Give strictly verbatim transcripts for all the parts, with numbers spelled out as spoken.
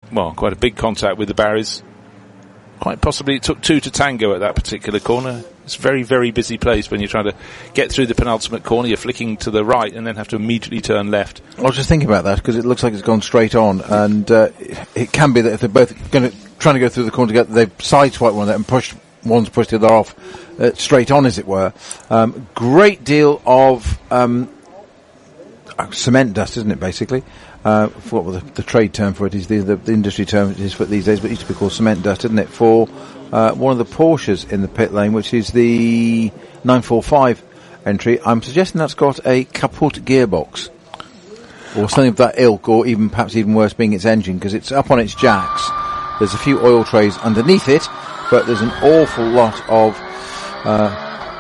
well, quite a big contact with the barriers. Quite possibly it took two to tango at that particular corner. It's a very, very busy place when you're trying to get through the penultimate corner. You're flicking to the right and then have to immediately turn left. I was just thinking about that because it looks like it's gone straight on, and uh, it can be that if they're both going to trying to go through the corner together, they've sideswiped one of them and pushed one's pushed the other off uh, straight on, as it were. Um, great deal of um, cement dust, isn't it? Basically. Uh, what well, the, the trade term for it is the, the, the industry term it is for these days, but it used to be called cement dust, isn't it? For uh, one of the Porsches in the pit lane, which is the nine forty-five entry. I'm suggesting that's got a kaput gearbox or something of that ilk, or even perhaps even worse, being its engine, because it's up on its jacks. There's a few oil trays underneath it, but there's an awful lot of uh,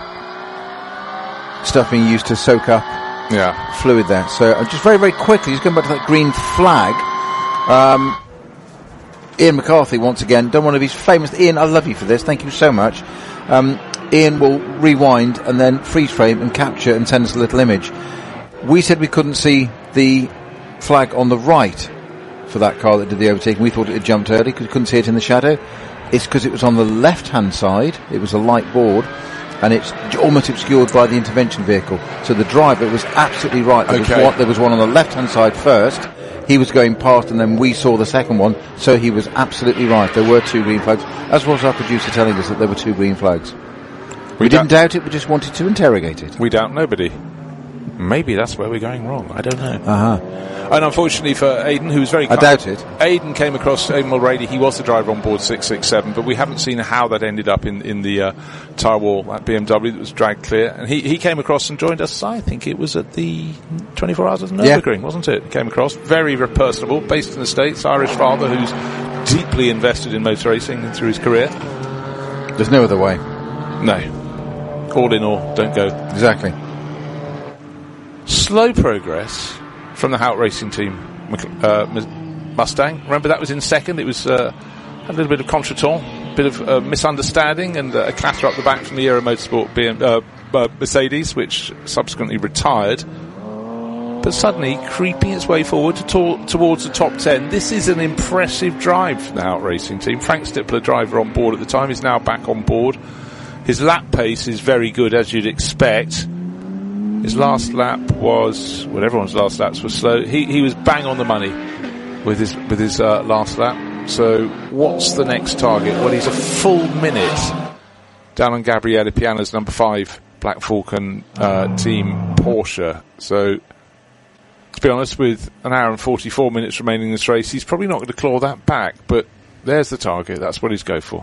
stuff being used to soak up. Yeah, fluid there. So uh, just very, very quickly, just going back to that green flag. Um, Ian McCarthy, once again, done one of his famous... Ian, I love you for this. Thank you so much. Um, Ian will rewind and then freeze frame and capture and send us a little image. We said we couldn't see the flag on the right for that car that did the overtaking. We thought it had jumped early because we couldn't see it in the shadow. It's because it was on the left-hand side. It was a light board. And it's almost obscured by the intervention vehicle. So the driver was absolutely right. There, okay. was, one, there was one on the left-hand side first. He was going past, and then we saw the second one. So he was absolutely right. There were two green flags, as was our producer telling us that there were two green flags. We, we didn't doubt it. We just wanted to interrogate it. We doubt nobody. Maybe that's where we're going wrong. I don't know. Uh-huh. And unfortunately for Aidan, who was very... I doubt it. Aidan came across, Aidan Mulrady, he was the driver on board six six seven, but we haven't seen how that ended up in, in the uh, tyre wall at B M W that was dragged clear. And he, he came across and joined us, I think it was at the twenty-four hours of Nürburgring, yeah. wasn't it? He came across, very, very personable, based in the States, Irish father who's deeply invested in motor racing and through his career. There's no other way. No. All in all, don't go. Exactly. Slow progress from the Hout Racing team, uh, Mustang. Remember, that was in second. It was uh, a little bit of contretemps, a bit of uh, misunderstanding, and uh, a clatter up the back from the Aero Motorsport B M, uh, uh, Mercedes, which subsequently retired. But suddenly creeping its way forward to to- towards the top ten. This is an impressive drive from the Hout Racing team. Frank Stippler, driver on board at the time, is now back on board. His lap pace is very good, as you'd expect. His last lap was, well, everyone's last laps were slow. He he was bang on the money with his with his uh, last lap. So what's the next target? Well, he's a full minute down on Gabriele Piana's number five Black Falcon uh, team Porsche. So to be honest, with an hour and forty-four minutes remaining in this race, he's probably not going to claw that back. But there's the target. That's what he's go for.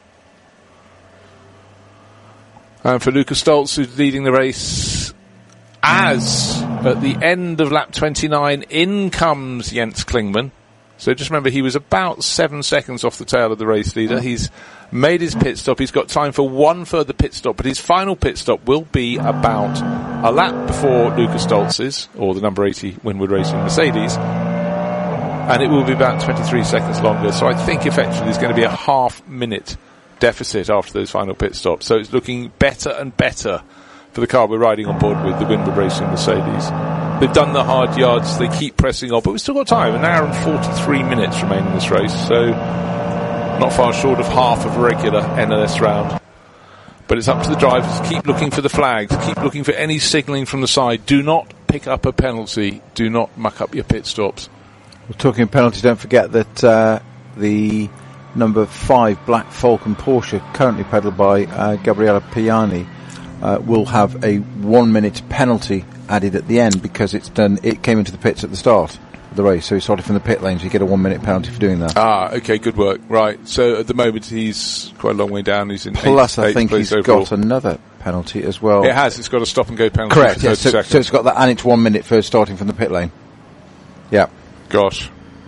And for Lukas Stoltz, who's leading the race, as at the end of lap twenty-nine, in comes Jens Klingmann. So just remember, he was about seven seconds off the tail of the race leader. He's made his pit stop. He's got time for one further pit stop, but his final pit stop will be about a lap before Lukas Stoltz's, or the number eighty Winward Racing Mercedes. And it will be about twenty-three seconds longer. So I think effectively there's going to be a half minute deficit after those final pit stops. So it's looking better and better for the car we're riding on board with, the Winward Racing Mercedes. They've done the hard yards, they keep pressing on, but we've still got time, an hour and forty-three minutes remain in this race, so not far short of half of a regular N L S round. But it's up to the drivers. Keep looking for the flags, keep looking for any signalling from the side. Do not pick up a penalty, do not muck up your pit stops. Well, talking of penalties, don't forget that uh, the number five Black Falcon Porsche, currently pedalled by uh, Gabriele Piani, uh, will have a one minute penalty added at the end because it's done. It came into the pits at the start of the race, so he started from the pit lane, so you get a one minute penalty for doing that. Ah, okay, good work. Right, so at the moment he's quite a long way down. He's in plus, eighth, I think he's overall. got another penalty as well. It has. It's got a stop and go penalty. Correct. For Yes. So, so it's got that, and it's one minute for starting from the pit lane. Yeah. Gosh.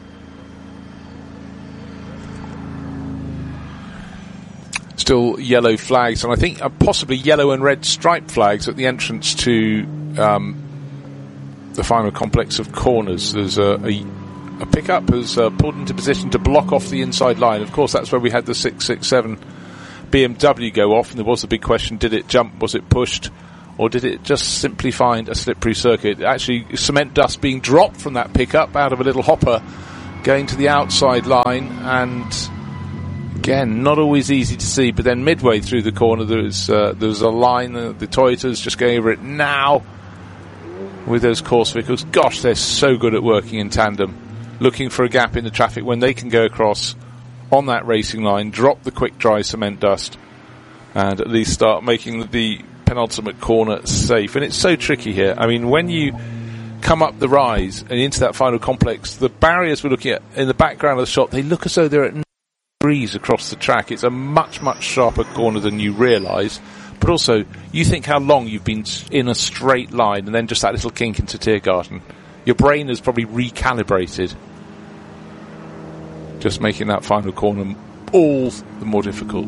Still yellow flags, and I think uh, possibly yellow and red striped flags at the entrance to um, the final complex of corners. There's a, a, a pickup has uh, pulled into position to block off the inside line. Of course, that's where we had the six six seven B M W go off, and there was a big question: did it jump? Was it pushed? Or did it just simply find a slippery circuit? Actually, cement dust being dropped from that pickup out of a little hopper going to the outside line, and again, not always easy to see, but then midway through the corner there was, uh, there was a line, uh, the Toyota's just going over it now with those course vehicles. Gosh, they're so good at working in tandem, looking for a gap in the traffic when they can go across on that racing line, drop the quick dry cement dust, and at least start making the penultimate corner safe. And it's so tricky here. I mean, when you come up the rise and into that final complex, the barriers we're looking at in the background of the shot, they look as though they're at nine degrees across the track. It's a much, much sharper corner than you realise. But also, you think how long you've been in a straight line, and then just that little kink into Tiergarten. Your brain has probably recalibrated, just making that final corner all the more difficult.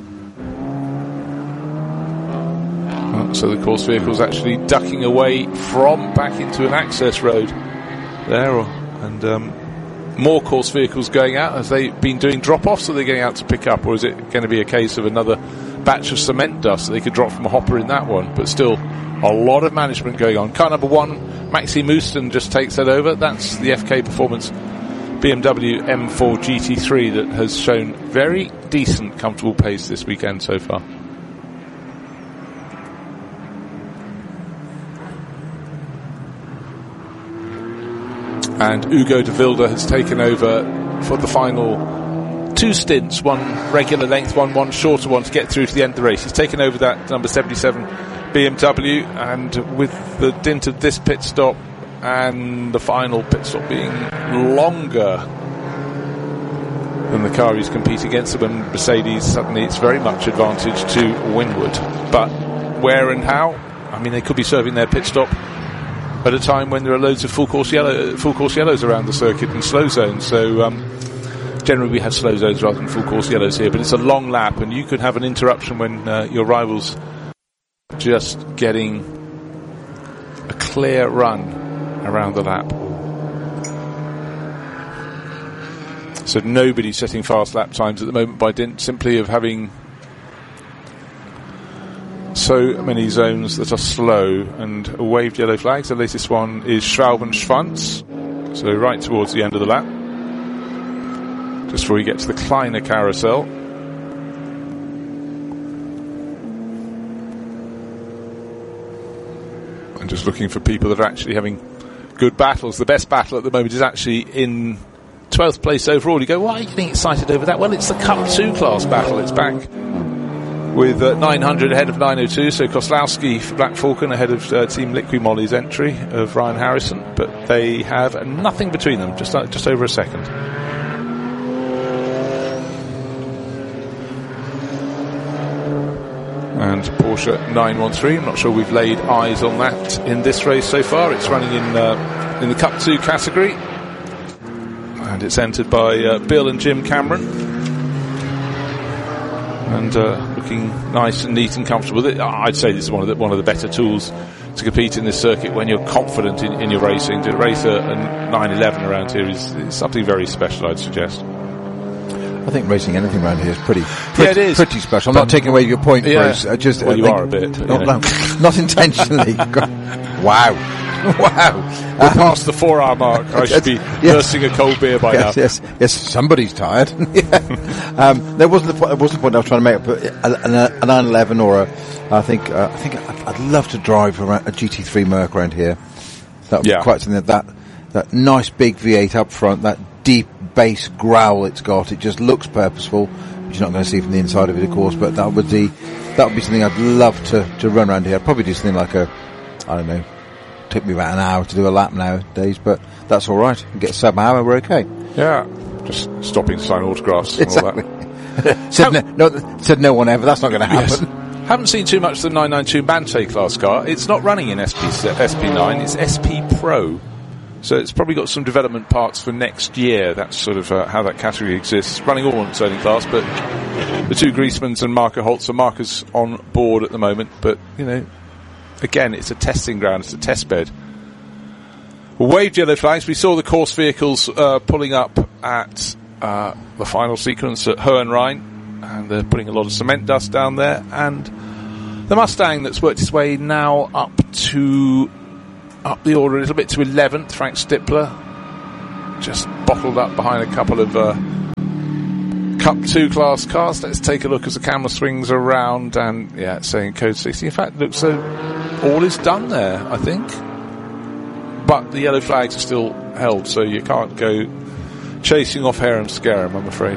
So the course vehicle's actually ducking away from back into an access road there, and um, more course vehicles going out. Have they been doing drop-offs, or are they going out to pick up, or is it going to be a case of another batch of cement dust that they could drop from a hopper in that one? But still, a lot of management going on. Car number one, Maxi Mouston, just takes that over. That's the F K Performance B M W M four G T three that has shown very decent, comfortable pace this weekend so far. And Ugo de Wilde has taken over for the final two stints, one regular length, one one shorter one, to get through to the end of the race. He's taken over that number seventy-seven B M W, and with the dint of this pit stop and the final pit stop being longer than the car he's competing against, when Mercedes, suddenly it's very much advantage to Winward. But where and how? I mean, they could be serving their pit stop at a time when there are loads of full course yellow, full course yellows around the circuit and slow zones. So um, generally we have slow zones rather than full course yellows here, but it's a long lap, and you could have an interruption when uh, your rivals just getting a clear run around the lap. So nobody's setting fast lap times at the moment by dint simply of having so many zones that are slow and waved yellow flags. The latest one is Schrauben-Schwanz, so right towards the end of the lap, just before you get to the Kleiner Carousel. And just looking for people that are actually having good battles. The best battle at the moment is actually in twelfth place overall. You go, why are you getting excited over that? Well, it's the Cup two class battle. It's back with uh, nine hundred ahead of nine oh two, so Koslowski for Black Falcon ahead of uh, Team Liqui-Moly's entry of Ryan Harrison, but they have nothing between them, just uh, just over a second. And Porsche nine one three, I'm not sure we've laid eyes on that in this race so far. It's running in uh, in the Cup two category, and it's entered by uh, Bill and Jim Cameron, and uh, looking nice and neat and comfortable. I'd say this is one of the, one of the better tools to compete in this circuit when you're confident in, in your racing. To race a, a nine eleven around here is, is something very special, I'd suggest. I think racing anything around here is pretty, pretty, yeah, it is. pretty special. I'm not taking away your point, yeah. Bruce. I just, well, I you think, are a bit. Not, you know. no, not intentionally. Wow. Wow. We're um, past the four hour mark. I should be yes. nursing a cold beer by yes, now. Yes, yes. Somebody's tired. yeah. um, there wasn't the point. There wasn't the point I was trying to make. But a, a nine eleven or a, I think, uh, I think I'd, I'd love to drive around a G T three Merc around here. That would yeah. be quite something. That, that that nice big V eight up front, that deep bass growl it's got. It just looks purposeful, which you're not going to see from the inside of it, of course. But that would be that would be something I'd love to to run around here. I'd probably do something like a, I don't know. Took me about an hour to do a lap nowadays, but that's all right. Get a sub hour, we're okay. Yeah, just stopping to sign autographs exactly. and all that. said, no, no, said no one ever. That's not going to happen. Yes. Haven't seen too much of the nine ninety-two Bante class car. It's not running in S P S P nine. It's S P Pro, so it's probably got some development parts for next year. That's sort of uh, how that category exists. Running all on its own class, but the two Griezmanns and Marco Holtz are markers on board at the moment. But you know. Again, it's a testing ground, it's a test bed. Waved yellow flags. We saw the course vehicles uh, pulling up at uh, the final sequence at Hohenrhein, and they're putting a lot of cement dust down there. And the Mustang that's worked its way now up to up the order a little bit to eleventh, Frank Stippler, just bottled up behind a couple of uh, Cup two class cars. Let's take a look as the camera swings around, and yeah, it's saying code sixty. In fact, it looks so all is done there, I think. But the yellow flags are still held, so you can't go chasing off Harem Scarum, I'm afraid.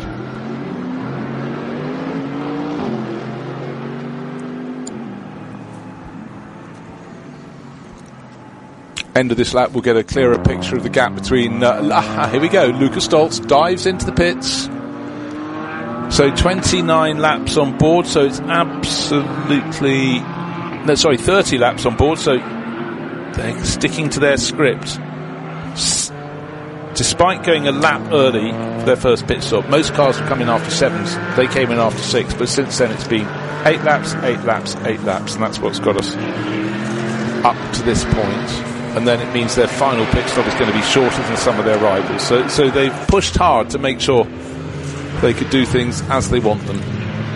End of this lap, we'll get a clearer picture of the gap between uh, here we go, Lukas Stoltz dives into the pits, so twenty-nine laps on board, so it's absolutely no sorry thirty laps on board, so they're sticking to their script. S- despite going a lap early for their first pit stop, most cars were coming after sevens, they came in after six, but since then it's been eight laps, eight laps, eight laps, and that's what's got us up to this point. And then it means their final pit stop is going to be shorter than some of their rivals. So, so they've pushed hard to make sure they could do things as they want them.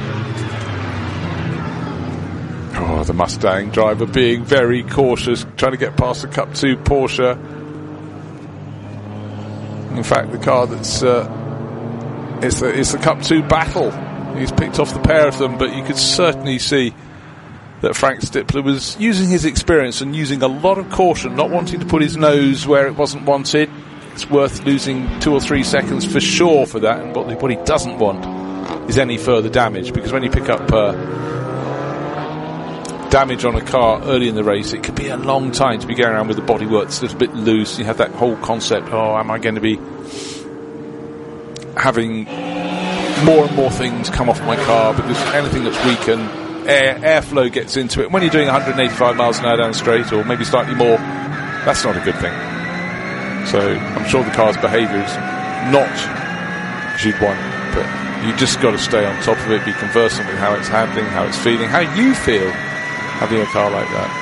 Oh, the Mustang driver being very cautious, trying to get past the Cup two Porsche. In fact, the car that's uh, it's the it's the Cup two Battle. He's picked off the pair of them, but you could certainly see that Frank Stippler was using his experience and using a lot of caution, not wanting to put his nose where it wasn't wanted. It's worth losing two or three seconds for sure for that, and what, what he doesn't want is any further damage, because when you pick up uh, damage on a car early in the race, it could be a long time to be going around with the bodywork that's a little bit loose. You have that whole concept, oh, am I going to be having more and more things come off my car, because anything that's weakened, Air, airflow gets into it. When you're doing one hundred eighty-five miles an hour down the straight, or maybe slightly more, that's not a good thing. So I'm sure the car's behaviour is not as you'd want, but you just got to stay on top of it, be conversant with how it's handling, how it's feeling, how you feel having a car like that.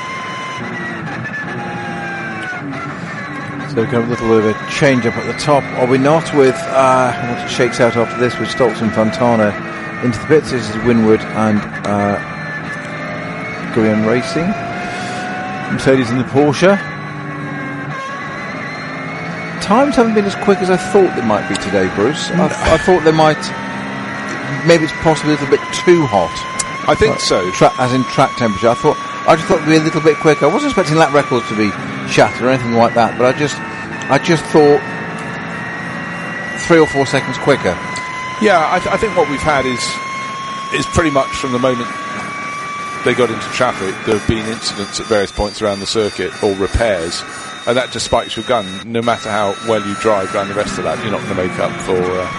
So we've got a little bit of a change up at the top, are we not, with uh, what it shakes out after this with Stoltz and Fontana into the pits. This is Winwood and uh, Gurion Racing. Mercedes in the Porsche. Times haven't been as quick as I thought they might be today, Bruce. I, I thought they might. Maybe it's possibly a little bit too hot. I think so. Tra- as in track temperature. I thought. I just thought it'd be a little bit quicker. I wasn't expecting lap records to be shattered or anything like that, but I just, I just thought three or four seconds quicker. Yeah, I, th- I think what we've had is is pretty much from the moment they got into traffic, there have been incidents at various points around the circuit, or repairs, and that just spikes your gun. No matter how well you drive down the rest of that, you're not going to make up for uh,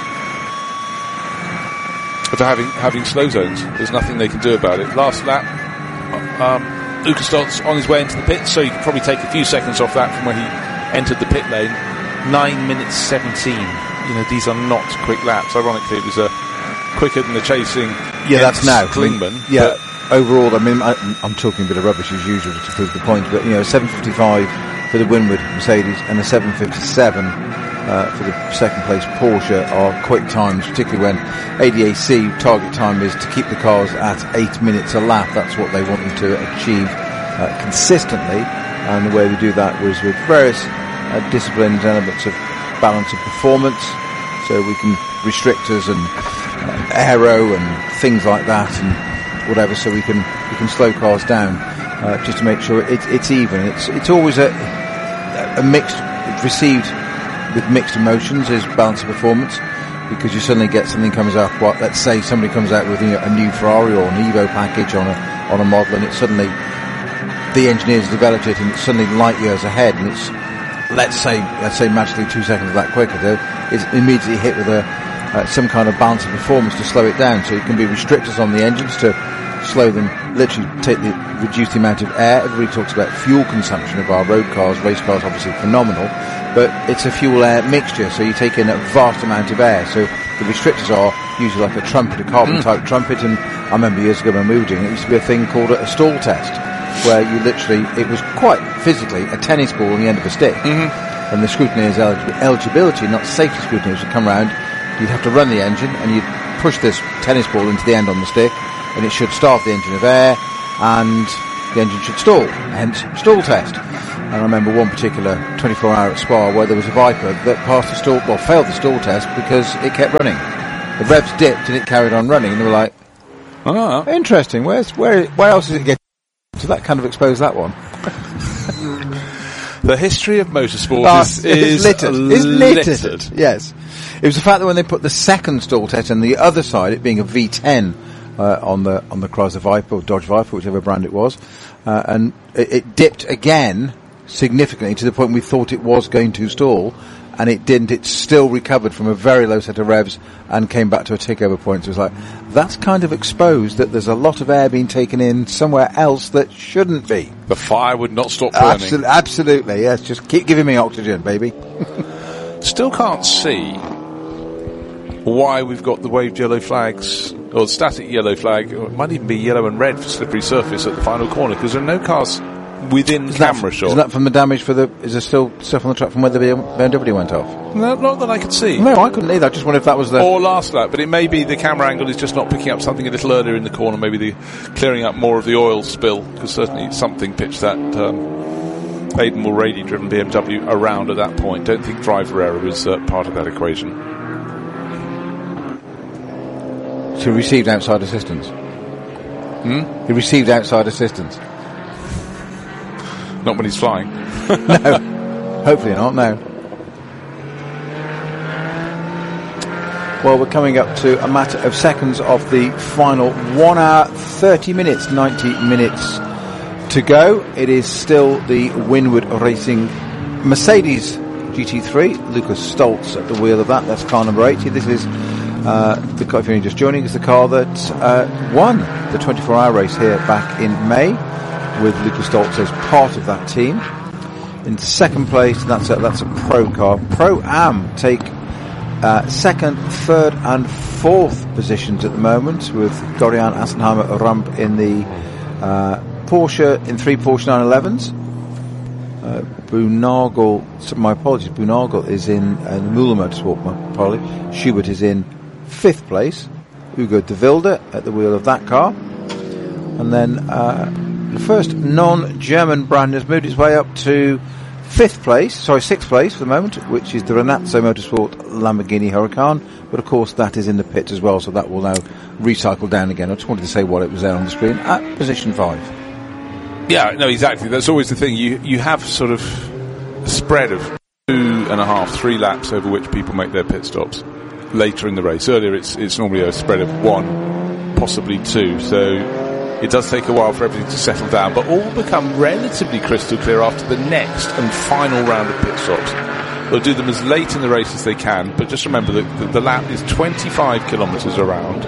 for having having slow zones. There's nothing they can do about it. Last lap, um, Lukas Stoltz on his way into the pits, so you can probably take a few seconds off that from where he entered the pit lane. Nine minutes seventeen. You know, these are not quick laps. Ironically, it was uh, quicker than the chasing. Yeah, that's now. Klingman. Yeah, overall, I mean, I, I'm talking a bit of rubbish as usual to prove the point, but, you know, seven fifty-five for the Winwood Mercedes and a seven fifty-seven uh, for the second place Porsche are quick times, particularly when A D A C target time is to keep the cars at eight minutes a lap. That's what they want them to achieve uh, consistently, and the way we do that was with various uh, disciplines, elements of balance of performance, so we can restrictors and uh, aero and things like that and whatever, so we can we can slow cars down uh, just to make sure it, it's even. It's it's always a a mixed received with mixed emotions is balance of performance, because you suddenly get something comes up. What let's say somebody comes out with, you know, a new Ferrari or an Evo package on a on a model, and it's suddenly the engineers developed it and it's suddenly light years ahead, and it's let's say, let's say magically two seconds of that quicker, though, is immediately hit with a, uh, some kind of balance of performance to slow it down. So it can be restrictors on the engines to slow them, literally take the, reduce the amount of air. Everybody talks about fuel consumption of our road cars, race cars, obviously phenomenal, but it's a fuel air mixture, so you take in a vast amount of air. So the restrictors are usually like a trumpet, a carbon mm. type trumpet, and I remember years ago when we were doing it, it used to be a thing called a, a stall test, where you literally, it was quite physically a tennis ball on the end of a stick, mm-hmm. and the scrutineer's elig- eligibility, not safety scrutineers, would come round. You'd have to run the engine and you'd push this tennis ball into the end on the stick, and it should starve the engine of air and the engine should stall, hence stall test. And I remember one particular twenty-four hour at Spa where there was a Viper that passed the stall, well, failed the stall test because it kept running. The revs dipped and it carried on running, and they were like, oh, interesting, where's, where, where else is it getting? So that kind of exposed that one. The history of motorsport oh, is, is littered. It's littered. littered. Yes. It was the fact that when they put the second stall test on the other side, it being a V ten uh, on the on the Chrysler Viper or Dodge Viper, whichever brand it was, uh, and it, it dipped again significantly to the point we thought it was going to stall, and it didn't. It still recovered from a very low set of revs and came back to a tick over point. So it was like, that's kind of exposed that there's a lot of air being taken in somewhere else that shouldn't be. The fire would not stop burning. Absol- absolutely, yes. Just keep giving me oxygen, baby. Still can't see why we've got the waved yellow flags, or static yellow flag, or it might even be yellow and red for slippery surface at the final corner, because there are no cars within isn't camera that, shot. Isn't that from the damage for the... Is there still stuff on the track from where the B M W went off? No, not that I could see. No, I couldn't either. I just wondered if that was the... Or last lap, but it may be the camera angle is just not picking up something a little earlier in the corner, maybe the clearing up more of the oil spill, because certainly something pitched that um, Aidan Mulready-driven B M W around at that point. Don't think driver error is uh, part of that equation. So he received outside assistance? Hmm? He received outside assistance? Not when he's flying. No. Hopefully not, no. Well, we're coming up to a matter of seconds of the final one hour, thirty minutes, ninety minutes to go. It is still the Winward Racing Mercedes G T three. Lucas Stoltz at the wheel of that. That's car number eighty. This is uh, the car, if you're only just joining, is the car that uh, won the twenty-four hour race here back in May, with Lucas Stoltz as part of that team. In second place, that's a, that's a Pro car. Pro-Am take uh, second, third and fourth positions at the moment, with Dorian Assenheimer Rump in the uh, Porsche, in three Porsche nine elevens. Uh, Boonagel, so my apologies, Boonagel is in uh, Müller Motorsport, my apologies. Schubert is in fifth place. Ugo de Wilde at the wheel of that car. And then uh, the first non-German brand has moved its way up to fifth place, sorry, sixth place for the moment, which is the Renazzo Motorsport Lamborghini Huracan. But of course that is in the pits as well, so that will now recycle down again. I just wanted to say what it was there on the screen at position five. Yeah, no, exactly. That's always the thing. You you have sort of a spread of two and a half, three laps over which people make their pit stops later in the race. Earlier it's it's normally a spread of one, possibly two, so it does take a while for everything to settle down, but all become relatively crystal clear after the next and final round of pit stops. They'll do them as late in the race as they can, but just remember that the, the lap is twenty-five kilometres around.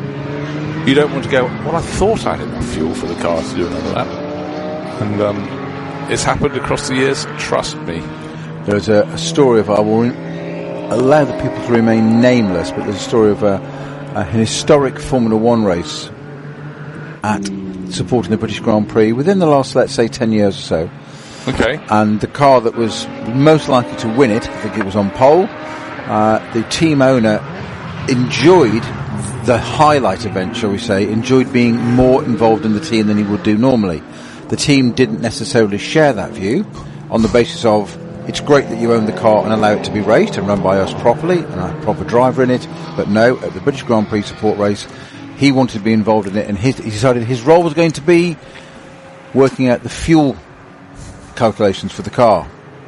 You don't want to go, well, I thought I had enough fuel for the car to do another lap. And um, it's happened across the years, trust me. There's a, a story of, I will allow the people to remain nameless, but there's a story of a, a, an historic Formula One race at supporting the British Grand Prix within the last, let's say, ten years or so. Okay. And the car that was most likely to win it, I think it was on pole, uh, the team owner enjoyed the highlight event, shall we say, enjoyed being more involved in the team than he would do normally. The team didn't necessarily share that view on the basis of, it's great that you own the car and allow it to be raced and run by us properly and a proper driver in it, but no, at the British Grand Prix support race, he wanted to be involved in it, and his, he decided his role was going to be working out the fuel calculations for the car.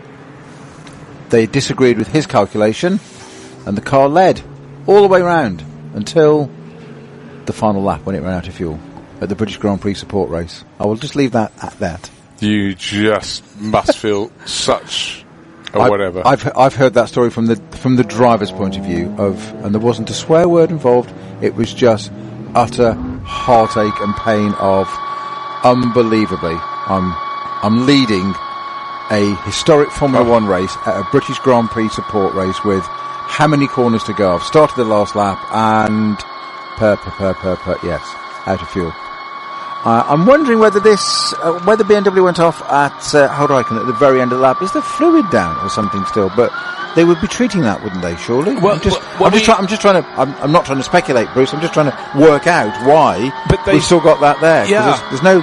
They disagreed with his calculation, and the car led all the way round until the final lap when it ran out of fuel at the British Grand Prix support race. I will just leave that at that. You just must feel such a I've, whatever. I've I've heard that story from the from the driver's point of view of, and there wasn't a swear word involved. It was just utter heartache and pain of, unbelievably, I'm I'm leading a historic Formula oh. One race at a British Grand Prix support race with how many corners to go? I've started the last lap and per per per per per yes, out of fuel. Uh, I'm wondering whether this, uh, whether B M W went off at uh, Huracan at the very end of the lap. Is the fluid down or something still? But they would be treating that, wouldn't they? Surely. Well, I'm just, well, well I'm, just we, try, I'm just trying to. I'm, I'm not trying to speculate, Bruce. I'm just trying to work out why but they, we've still got that there. Yeah. There's, there's no, because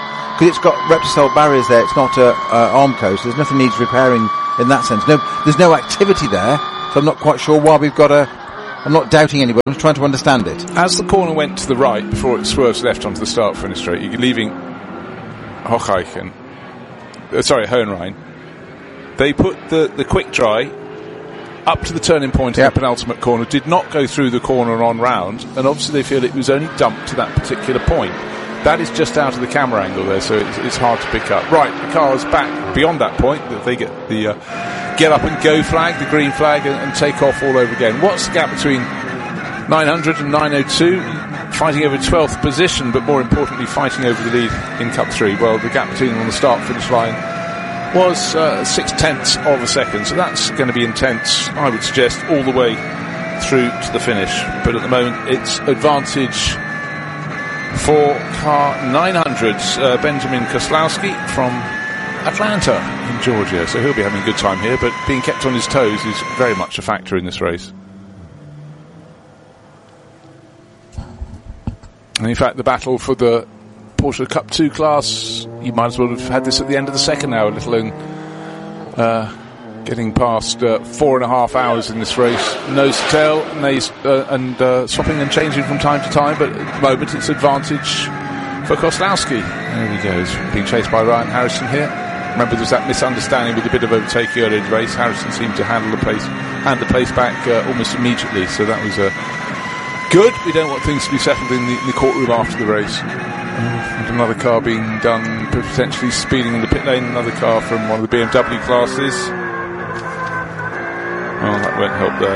because it's got Repsol barriers there. It's not uh, uh, Armco, so there's nothing needs repairing in that sense. No, there's no activity there, so I'm not quite sure why we've got a. I'm not doubting anybody. I'm trying to understand it. As the corner went to the right before it swerves left onto the start-finish straight, you're leaving Hocheichen, uh, sorry, Hohenrhein. They put the, the quick dry up to the turning point yep. of the penultimate corner, did not go through the corner on round, and obviously they feel it was only dumped to that particular point. That is just out of the camera angle there, so it's, it's hard to pick up. Right, the car's back beyond that point, that they get the uh, get up and go flag, the green flag, and, and take off all over again. What's the gap between nine hundred and nine oh two? Fighting over twelfth position, but more importantly, fighting over the lead in Cup three. Well, the gap between them on the start-finish line was uh, six-tenths of a second, so that's going to be intense, I would suggest, all the way through to the finish. But at the moment, it's advantage for car nine hundred, uh, Benjamin Koslowski from Atlanta in Georgia. So he'll be having a good time here, but being kept on his toes is very much a factor in this race. And in fact, the battle for the Porsche Cup two class, you might as well have had this at the end of the second hour, let alone uh, getting past uh, four and a half hours in this race. Nose to tail, and, uh, and uh, swapping and changing from time to time, but at the moment it's advantage for Koslowski. There he goes, being chased by Ryan Harrison here. Remember, there was that misunderstanding with a bit of overtaking earlier in the race. Harrison seemed to handle the place, hand the place back uh, almost immediately, so that was uh, good. We don't want things to be settled in the, in the courtroom after the race. And another car being done, potentially speeding in the pit lane, another car from one of the B M W classes. Oh, that won't help there.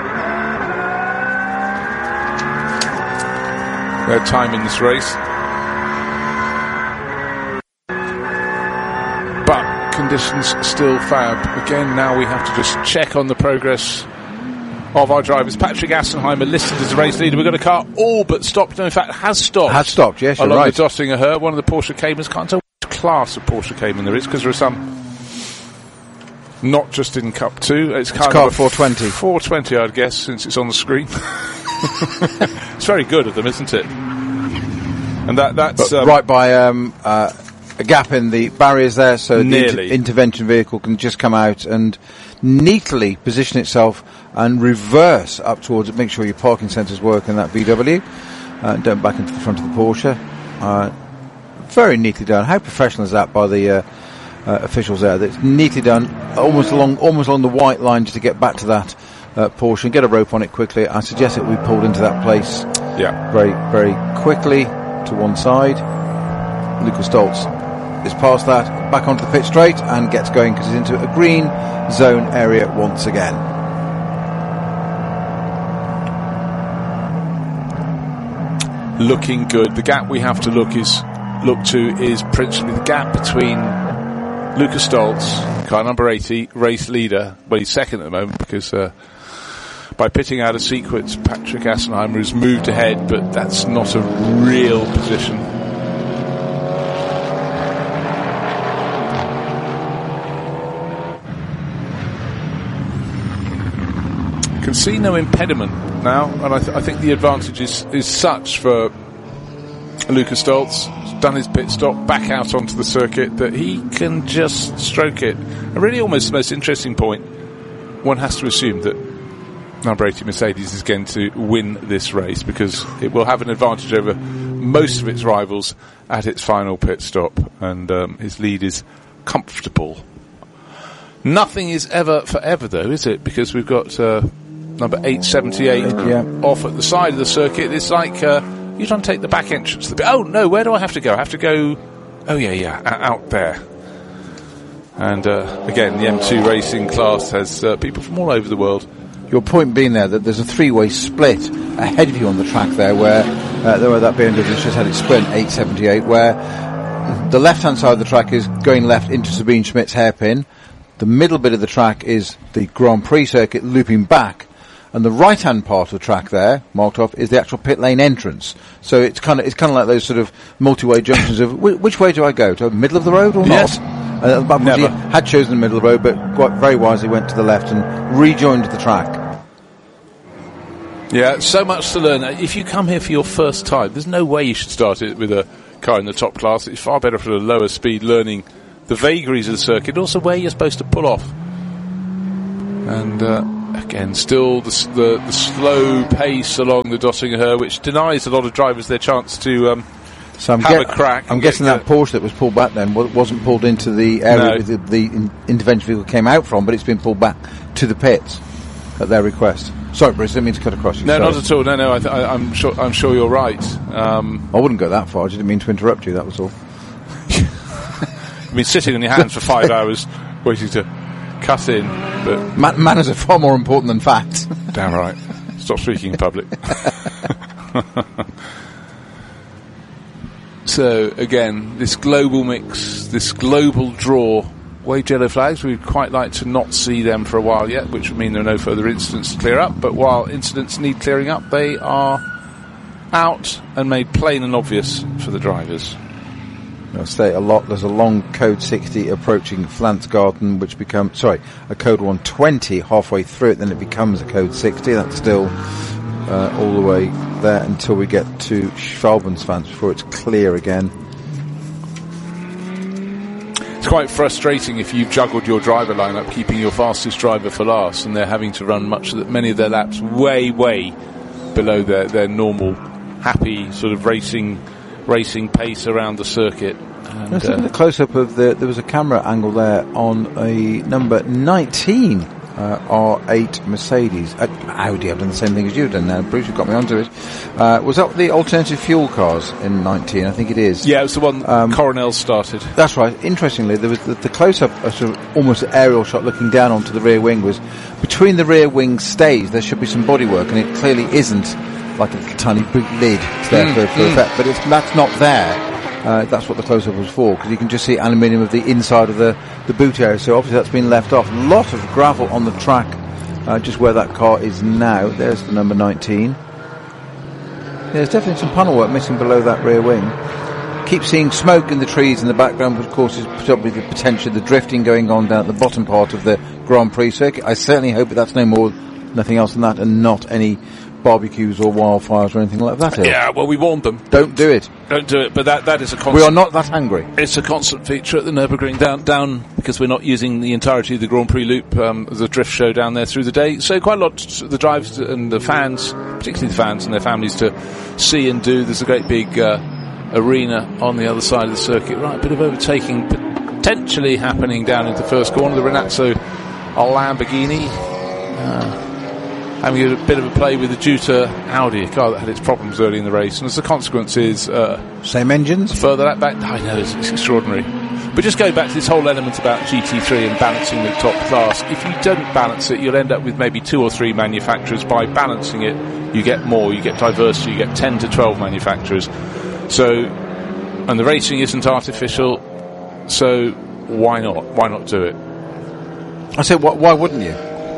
Their time in this race. But conditions still fab. Again, now we have to just check on the progress of our drivers. Patrick Assenheimer listed as a race leader. We've got a car all but stopped. No, in fact, has stopped. Has stopped, yes, you're along right. the Döttinger Her, one of the Porsche Caymans. Can't tell which class of Porsche Cayman there is, because there are some not just in Cup two. It's, it's car four twenty. four twenty, I'd guess, since it's on the screen. It's very good of them, isn't it? And that that's um, right by um, uh, a gap in the barriers there, so the inter- intervention vehicle can just come out and neatly position itself and reverse up towards it. Make sure your parking sensors work in that V W. Uh, don't back into the front of the Porsche. Uh, very neatly done. How professional is that by the uh, uh, officials there? That's neatly done, almost along, almost along the white line, just to get back to that uh, Porsche and get a rope on it quickly. I suggest it we pulled into that place. Yeah, very, very quickly to one side. Lukas Stoltz is past that, back onto the pit straight, and gets going because he's into a green zone area once again. Looking good. The gap we have to look is look to is principally the gap between Lukas Stoltz, car number eighty, race leader. Well, he's second at the moment because uh, by pitting out of sequence, Patrick Assenheimer has moved ahead, but that's not a real position. Can see no impediment now, and I, th- I think the advantage is, is such for Lukas Stoltz. He's done his pit stop, back out onto the circuit, that he can just stroke it. And really, almost the most interesting point, one has to assume that number eighty Mercedes is going to win this race, because it will have an advantage over most of its rivals at its final pit stop, and um, his lead is comfortable. Nothing is ever forever, though, is it? Because we've got uh, number eight seventy-eight yeah. off at the side of the circuit. It's like uh, you trying to take the back entrance to the... Oh, no, where do I have to go? I have to go... Oh, yeah, yeah, out there. And, uh, again, the M two racing class has uh, people from all over the world. Your point being there that there's a three-way split ahead of you on the track there, where uh, there were that B M W just had its sprint, eight seventy-eight, where the left-hand side of the track is going left into Sabine Schmidt's hairpin. The middle bit of the track is the Grand Prix circuit looping back, and the right-hand part of the track there, marked off, is the actual pit lane entrance. So it's kind of it's kind of like those sort of multi-way junctions of wh- which way do I go? To the middle of the road or yes. not? Uh, Never. He had chosen the middle of the road, but quite very wisely went to the left and rejoined the track. Yeah, so much to learn. If you come here for your first time, there's no way you should start it with a car in the top class. It's far better for the lower speed, learning the vagaries of the circuit, also where you're supposed to pull off. And uh, again, still the, the, the slow pace along the Döttinger, which denies a lot of drivers their chance to um, so I'm have get, a crack. I'm guessing that Porsche that was pulled back then wasn't pulled into the area No. where the, the in, intervention vehicle came out from, but it's been pulled back to the pits at their request. Sorry, Bruce, I didn't mean to cut across you. No, Sorry. not at all. No, no, I th- I, I'm sure. I'm sure you're right. Um, I wouldn't go that far. I just didn't mean to interrupt you. That was all. You've been sitting on your hands for five hours waiting to cut in, but Man- manners are far more important than facts. damn right. Stop speaking in public. So again, this global mix, this global draw. Wave yellow flags, we'd quite like to not see them for a while yet, which would mean there are no further incidents to clear up, but while incidents need clearing up, they are out and made plain and obvious for the drivers. I'll say a lot. There's a long code sixty approaching Flansgarten, which becomes, sorry, a code one twenty halfway through it, then it becomes a code sixty. That's still uh, all the way there until we get to Schwalbensvans before it's clear again. It's quite frustrating if you've juggled your driver lineup, keeping your fastest driver for last, and they're having to run much of the, many of their laps way, way below their, their normal, happy sort of racing racing pace around the circuit. And, Let's uh, look at a close-up of the, there was a camera angle there on a number nineteen uh, R eight Mercedes. Uh, Audi have done the same thing as you've done now. Bruce, you've got me onto it. Uh, was that the alternative fuel cars in nineteen? I think it is. yeah, it was the one Um, Coronel started. That's right. Interestingly, there was the, the close-up, a sort of almost aerial shot looking down onto the rear wing, was between the rear wing stays there should be some bodywork, and it clearly isn't, like a tiny boot lid there Mm, for, for mm. effect, but it's, that's not there. Uh, that's what the close-up was for, because you can just see aluminium of the inside of the, the boot area, so obviously that's been left off. A lot of gravel on the track, uh, just where that car is now. There's the number nineteen. There's definitely some panel work missing below that rear wing. Keep seeing smoke in the trees in the background, which of course is probably the potential, the drifting going on down at the bottom part of the Grand Prix circuit. I certainly hope that that's no more, nothing else than that, and not any barbecues or wildfires or anything like that. Here. Yeah, well, we warned them. Don't do it. Don't do it, but that, that is a constant... We are not that angry. It's a constant feature at the Nürburgring, down, down because we're not using the entirety of the Grand Prix loop um, as a drift show down there through the day. So quite a lot of the drivers and the fans, particularly the fans and their families, to see and do. There's a great big uh, arena on the other side of the circuit. Right, a bit of overtaking potentially happening down into first corner. The Renazzo Lamborghini uh, having a bit of a play with the Jutta Audi, a car that had its problems early in the race, and as a consequence is uh, Same engines? further that back. I know, it's, it's extraordinary. But just going back to this whole element about G T three and balancing the top class, if you don't balance it, you'll end up with maybe two or three manufacturers. By balancing it, you get more, you get diversity, you get ten to twelve manufacturers. So, and the racing isn't artificial, so why not? Why not do it? I said, why, why wouldn't you?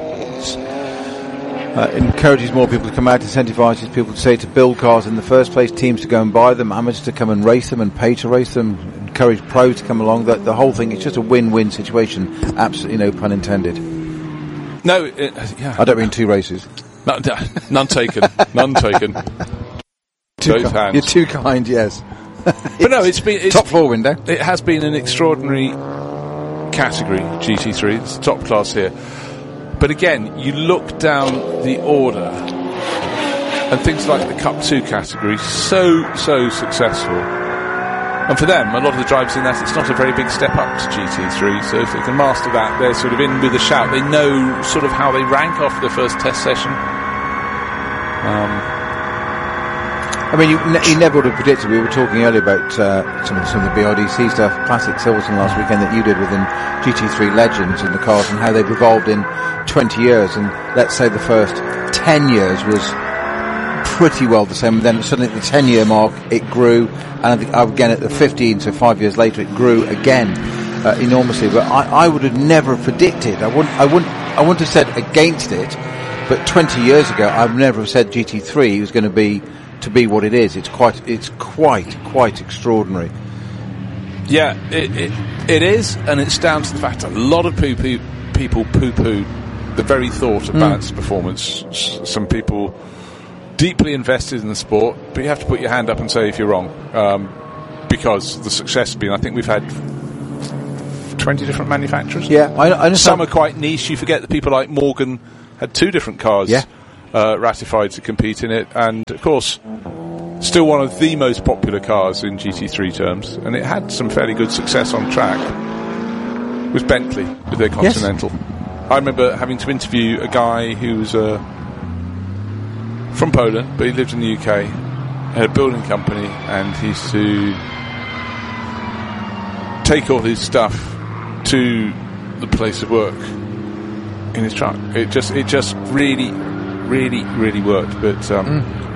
Uh, encourages more people to come out, incentivises people to say to build cars in the first place, teams to go and buy them, amateurs to come and race them and pay to race them, encourage pros to come along. The, the whole thing, it's just a win-win situation. Absolutely no pun intended. No, it, yeah. I don't mean two races. None, none taken. None taken. Too Both ki- hands. You're too kind, yes. But no, it's been... It's, top floor window. It has been an extraordinary category, G T three. It's the top class here. But again, you look down the order, and things like the Cup two category, so, so successful. And for them, a lot of the drivers in that, it's not a very big step up to G T three, so if they can master that, they're sort of in with a shout. They know sort of how they rank after their first test session. Um, I mean, you, ne- you never would have predicted. We were talking earlier about uh, some, of, some of the B R D C stuff, Classic Silverstone last weekend that you did within G T three Legends and the cars, and how they've evolved in twenty years. And let's say the first ten years was pretty well the same. And then suddenly at the ten year mark, it grew. And I think again at the fifteen, so five years later, it grew again uh, enormously. But I, I would have never predicted. I wouldn't. I wouldn't. I wouldn't have said against it. But twenty years ago, I would never have said G T three was going to be. To be what it is, it's quite, it's quite, quite extraordinary. Yeah, it, it it is, and it's down to the fact a lot of poo poo, people poo-poo the very thought of balanced mm. performance. S- some people deeply invested in the sport, but you have to put your hand up and say if you're wrong. Um, because the success has been, I think we've had twenty different manufacturers. Yeah, I, I understand. Some are quite niche. You forget that people like Morgan had two different cars yeah. uh, ratified to compete in it, and of course still one of the most popular cars in G T three terms, and it had some fairly good success on track, was Bentley with their Continental. Yes. I remember having to interview a guy who was uh, from Poland, but he lived in the U K, had a building company, and he used to take all his stuff to the place of work in his truck. It just, it just really, really, really worked. But um,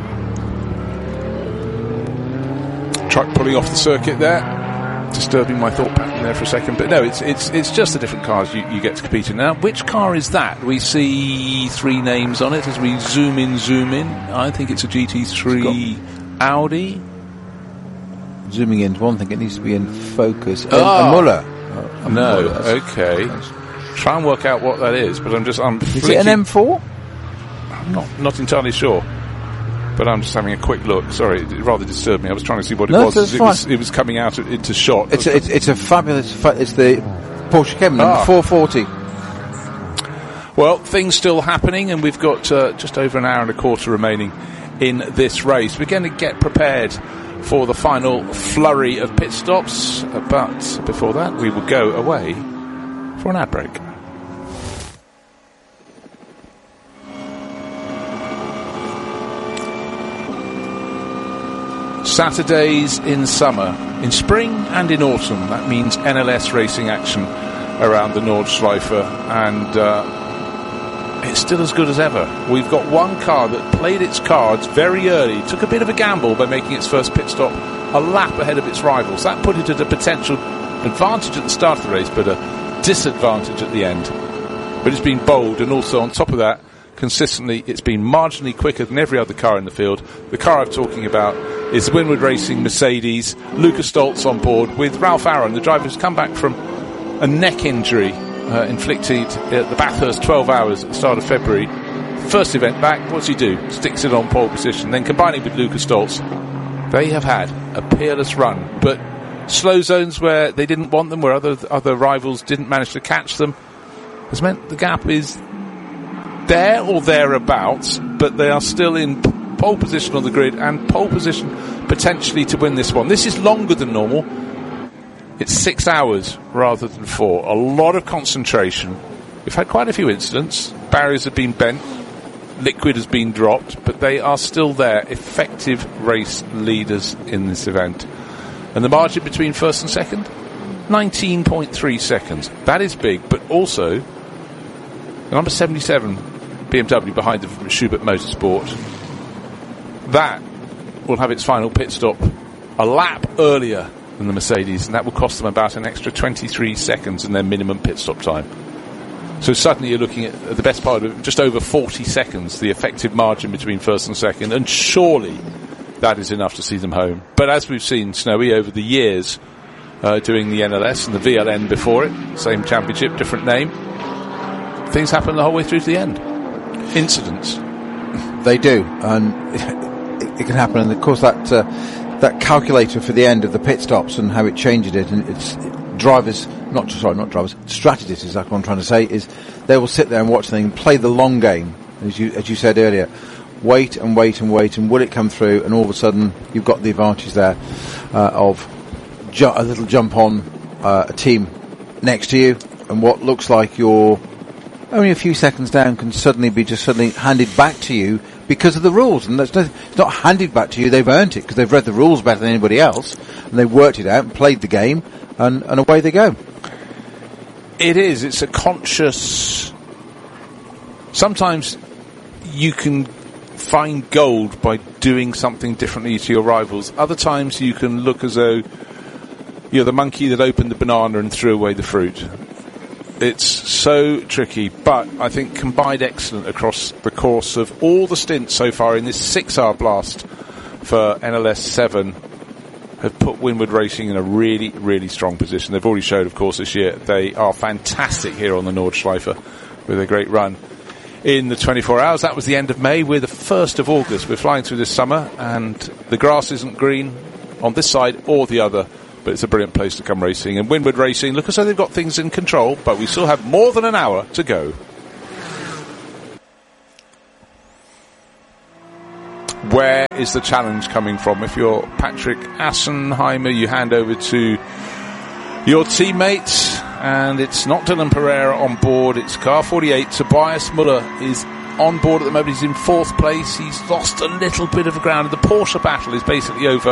mm. truck pulling off the circuit there, disturbing my thought pattern there for a second. But no, it's it's it's just the different cars you, you get to compete in. Now, which car is that? We see three names on it as we zoom in, zoom in. I think it's a G T three Audi. Zooming into one thing, it needs to be in focus. Oh. A, a Muller. A no, Muller, okay. Try and work out what that is, but I'm just... I'm is it an M four? I'm not, not entirely sure. But I'm just having a quick look. Sorry, it rather disturbed me. I was trying to see what it no, was. It was. It was coming out into shot. It's a, it's, it's a fabulous... It's the Porsche Cayman, number ah. four forty. Well, things still happening, and we've got uh, just over an hour and a quarter remaining in this race. We're going to get prepared for the final flurry of pit stops, but before that we will go away for an ad break. Saturdays in summer, in spring and in autumn, that means N L S racing action around the Nordschleife, and uh, it's still as good as ever. We've got one car that played its cards very early, took a bit of a gamble by making its first pit stop a lap ahead of its rivals. That put it at a potential advantage at the start of the race, but a disadvantage at the end. But it's been bold, and also on top of that, consistently, it's been marginally quicker than every other car in the field. The car I'm talking about is the Winward Racing Mercedes. Lucas Stoltz on board with Ralph Aaron, the driver who's come back from a neck injury Uh, inflicted at the Bathurst twelve hours at the start of February. First event back, what's he do? Sticks it on pole position. Then combining with Lucas Stoltz, they have had a peerless run. But slow zones where they didn't want them, where other other rivals didn't manage to catch them, has meant the gap is there or thereabouts, but they are still in pole position on the grid and pole position potentially to win this one. This is longer than normal. It's six hours rather than four. A lot of concentration. We've had quite a few incidents. Barriers have been bent. Liquid has been dropped. But they are still there. Effective race leaders in this event. And the margin between first and second? nineteen point three seconds. That is big. But also, the number seventy-seven B M W behind the Schubert Motorsport, that will have its final pit stop a lap earlier than the Mercedes, and that will cost them about an extra twenty-three seconds in their minimum pit stop time. So suddenly you're looking at the best part of it, just over forty seconds, the effective margin between first and second, and surely that is enough to see them home. But as we've seen, Snowy, over the years, uh, doing the N L S and the V L N before it, same championship, different name, things happen the whole way through to the end. Incidents. They do, and it, it can happen, and of course that uh, that calculator for the end of the pit stops and how it changes it, and it's it, drivers, not just sorry, not drivers, strategists is like what I'm trying to say, is they will sit there and watch things, play the long game, as you as you said earlier, wait and wait and wait, and will it come through, and all of a sudden you've got the advantage there uh, of ju- a little jump on uh, a team next to you, and what looks like you're only a few seconds down can suddenly be just suddenly handed back to you because of the rules. And that's not, it's not handed back to you, they've earned it because they've read the rules better than anybody else, and they've worked it out and played the game, and, and away they go. It is, it's a conscious... Sometimes you can find gold by doing something differently to your rivals. Other times you can look as though you're the monkey that opened the banana and threw away the fruit. It's so tricky, but I think combined excellent across the course of all the stints so far in this six-hour blast for N L S seven have put Winward Racing in a really, really strong position. They've already showed, of course, this year they are fantastic here on the Nordschleife with a great run in the twenty-four hours. That was the end of May. We're the first of August. We're flying through this summer, and the grass isn't green. on this side or the other. But it's a brilliant place to come racing. And Winward Racing look as though they've got things in control, but we still have more than an hour to go. Where is the challenge coming from? If you're Patrick Assenheimer, you hand over to your teammates, and it's not Dylan Pereira on board, it's car forty-eight. Tobias Muller is on board at the moment. He's in fourth place. He's lost a little bit of ground. The Porsche battle is basically over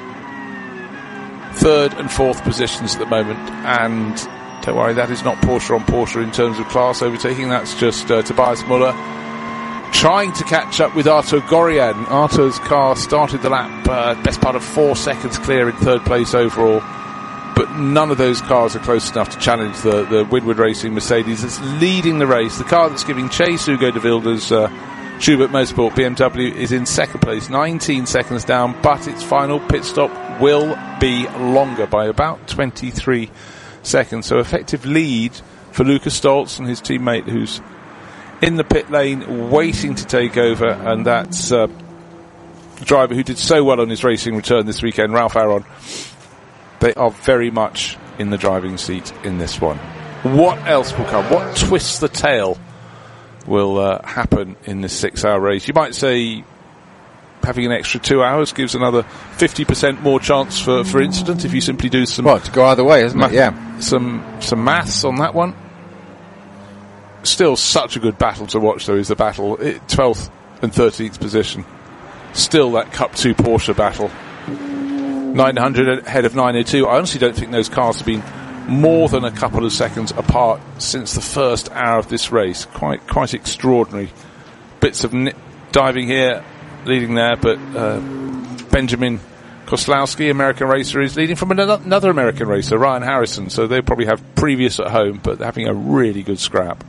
third and fourth positions at the moment, and don't worry, that is not Porsche on Porsche in terms of class overtaking. That's just uh, Tobias Muller trying to catch up with Artur Gorian. Artur's car started the lap uh, best part of four seconds clear in third place overall, but none of those cars are close enough to challenge the, the Winward Racing Mercedes that's leading the race. The car that's giving chase, Hugo de Wilde's uh, Schubert Motorsport B M W, is in second place, nineteen seconds down, but its final pit stop will be longer by about twenty-three seconds. So effective lead for Lucas Stoltz and his teammate who's in the pit lane waiting to take over, and that's uh, the driver who did so well on his racing return this weekend, Ralph Aron. They are very much in the driving seat in this one. What else will come? What twists the tail will uh, happen in this six-hour race? You might say having an extra two hours gives another fifty percent more chance for, for incident if you simply do some... Well, to go either way, isn't it? Yeah. Some, some maths on that one. Still such a good battle to watch, though, is the battle. It, twelfth and thirteenth position. Still that Cup two Porsche battle. nine hundred ahead of nine oh two. I honestly don't think those cars have been more than a couple of seconds apart since the first hour of this race. Quite quite extraordinary. Bits of nip diving here, leading there, but uh, Benjamin Koslowski, American racer, is leading from another, another American racer, Ryan Harrison. So they probably have previous at home, but they're having a really good scrap.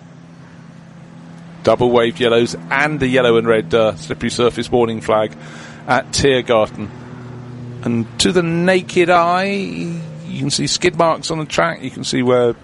Double waved yellows and the yellow and red uh, slippery surface warning flag at Tiergarten. And to the naked eye, you can see skid marks on the track. You can see where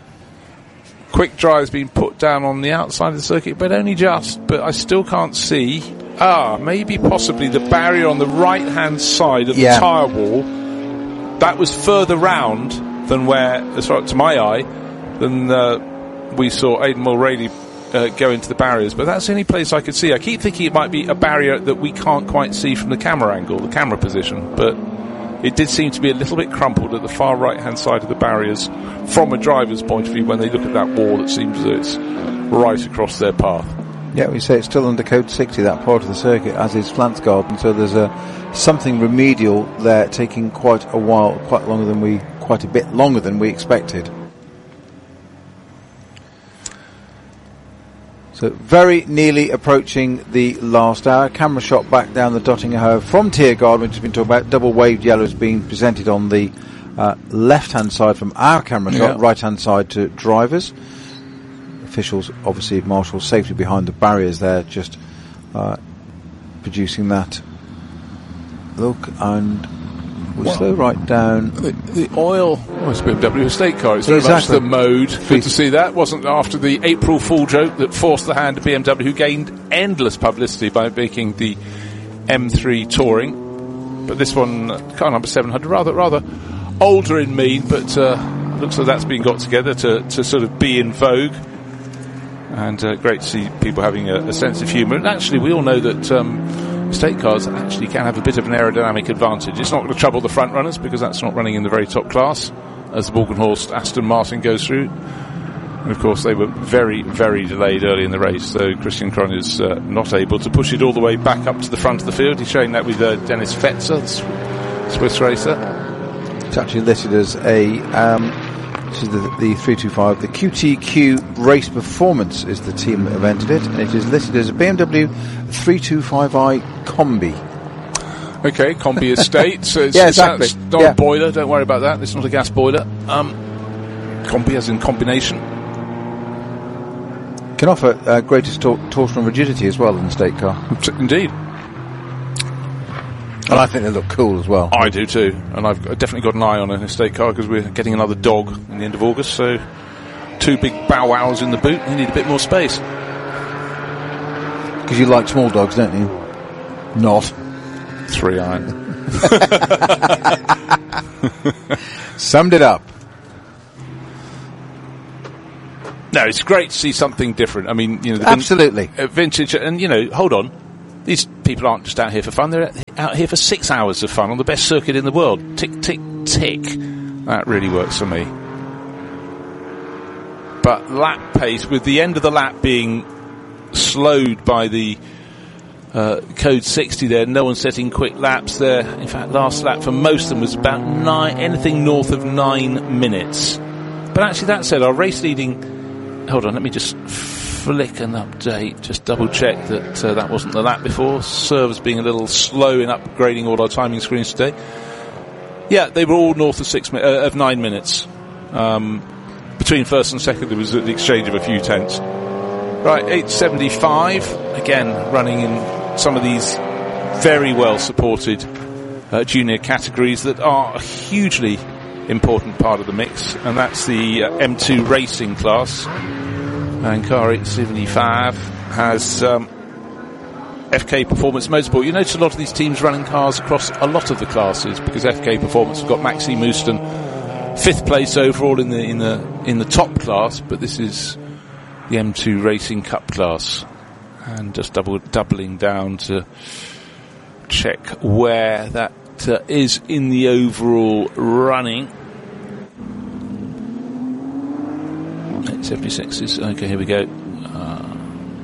quick dry has been put down on the outside of the circuit, but only just. But I still can't see. Ah, maybe possibly the barrier on the right-hand side of yeah. the tyre wall. That was further round than where, as far to my eye, than uh, we saw Aidan Mulroney Uh, go into the barriers, but that's the only place I could see. I keep thinking it might be a barrier that we can't quite see from the camera angle, the camera position, but it did seem to be a little bit crumpled at the far right hand side of the barriers from a driver's point of view when they look at that wall. It seems that it's right across their path. Yeah, we say it's still under code sixty, that part of the circuit, as is Flansgarden, so there's a something remedial there taking quite a while, quite longer than we quite a bit longer than we expected. So very nearly approaching the last hour. Camera shot back down the Dottinger Howe from Tiergarten, which has been talked about. Double waved yellows being presented on the uh, left-hand side from our camera shot, yeah. Right-hand side to drivers. Officials, obviously, marshals safely behind the barriers there, just uh, producing that look. And we'll well, slow right down. The, the oil, oh, it's a B M W estate car. It's very exactly. much the mode. Good to see that. Wasn't after the April Fool joke that forced the hand of B M W, who gained endless publicity by making the M three Touring. But this one, car number seven hundred, rather rather older in mien, but uh, looks like that's been got together to, to sort of be in vogue. And uh, great to see people having a, a sense of humour. And actually, we all know that um, estate cars actually can have a bit of an aerodynamic advantage. It's not going to trouble the front runners because that's not running in the very top class as the Borgenhorst Aston Martin goes through. And of course, they were very, very delayed early in the race, so Christian Kron is uh, not able to push it all the way back up to the front of the field. He's showing that with uh, Dennis Fetzer, the Swiss racer. It's actually listed as a... Um This is the, the three two five. The Q T Q Race Performance is the team that have entered it, and it is listed as a B M W three twenty-five i Combi. Okay, Combi Estate. So it's, yeah, exactly. It's not yeah. a boiler, don't worry about that. It's not a gas boiler. Um, Combi as in combination. Can offer uh, greatest tor- torsional rigidity as well in the estate car. Indeed. And I think they look cool as well. I do too, and I've definitely got an eye on an estate car because we're getting another dog in the end of August, so two big bow wows in the boot, you need a bit more space. Because you like small dogs, don't you? Not. Three iron. Summed it up. No, it's great to see something different. I mean, you know, the absolutely vin- uh, vintage, and you know, hold on, these people aren't just out here for fun; they're out here for six hours of fun on the best circuit in the world. Tick, tick, tick. That really works for me. But lap pace, with the end of the lap being slowed by the uh, code sixty there, no one setting quick laps there. In fact, last lap for most of them was about nine, anything north of nine minutes. But actually, that said, our race leading. Hold on, let me just flick an update, just double check that uh, that wasn't the lap before. Servers being a little slow in upgrading all our timing screens today. Yeah, they were all north of six mi- uh, of nine minutes. Um, between first and second, there was the exchange of a few tenths. Right, eight seventy-five, again running in some of these very well supported uh, junior categories that are a hugely important part of the mix, and that's the uh, M two racing class. And car eight seventy-five has um, F K Performance Motorsport. You notice a lot of these teams running cars across a lot of the classes, because F K Performance have got Maxime Mouston fifth place overall in the in the in the top class, but this is the M two Racing Cup class. And just double doubling down to check where that uh, is in the overall running. eight seventy-six is okay. Here we go. Uh,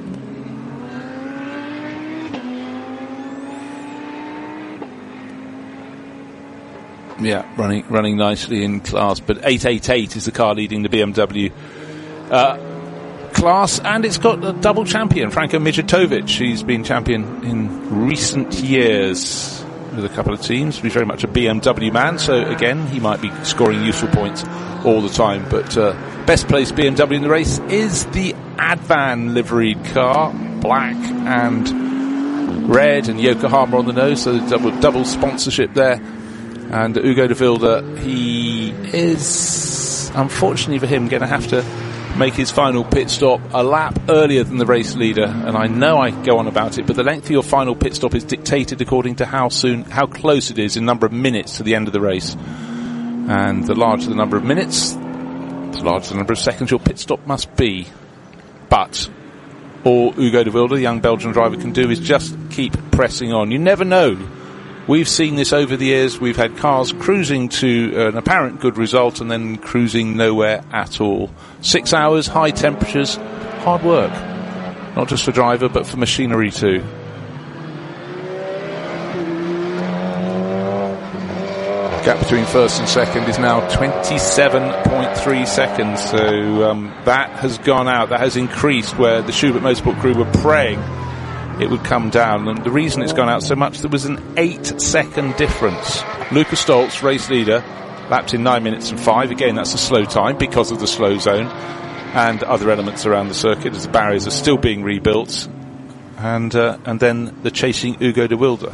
yeah, running running nicely in class, but eight eighty-eight is the car leading the B M W uh, class, and it's got a double champion, Franko Mijatovic. He's been champion in recent years with a couple of teams. He's very much a B M W man, so again, he might be scoring useful points all the time. But uh, best placed B M W in the race is the Advan liveried car, black and red, and Yokohama on the nose, so double double sponsorship there. And Ugo de Wilde, he is, unfortunately for him, going to have to make his final pit stop a lap earlier than the race leader. And I know I go on about it, but the length of your final pit stop is dictated according to how soon, how close it is in number of minutes to the end of the race. And the larger the number of minutes, the larger the number of seconds your pit stop must be. But all Ugo de Wilde, the young Belgian driver, can do is just keep pressing on. You never know. We've seen this over the years. We've had cars cruising to an apparent good result and then cruising nowhere at all. Six hours, high temperatures, hard work. Not just for driver, but for machinery too. Gap between first and second is now twenty-seven point three seconds. So um, that has gone out. That has increased, where the Schubert Motorsport crew were praying it would come down, and the reason it's gone out so much, there was an eight second difference. Lukas Stoltz, race leader, lapped in nine minutes and five. Again, that's a slow time because of the slow zone and other elements around the circuit, as the barriers are still being rebuilt. And uh, and then the chasing Ugo de Wilde.